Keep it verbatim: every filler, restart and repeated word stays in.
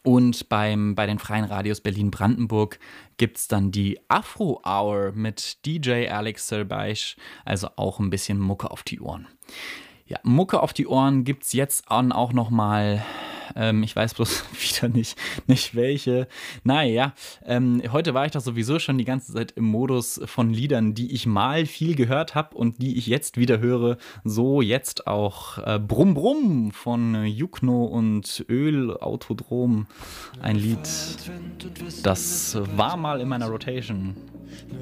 Und beim, bei den Freien Radios Berlin-Brandenburg gibt es dann die Afro Hour mit D J Alex Serbeich, also auch ein bisschen Mucke auf die Ohren. Ja, Mucke auf die Ohren gibt es jetzt an auch nochmal. Ähm, ich weiß bloß wieder nicht, nicht welche. Naja, ähm, heute war ich doch sowieso schon die ganze Zeit im Modus von Liedern, die ich mal viel gehört habe und die ich jetzt wieder höre. So jetzt auch äh, Brumm Brumm von Jukno und Öl Autodrom. Ein Lied, das war mal in meiner Rotation.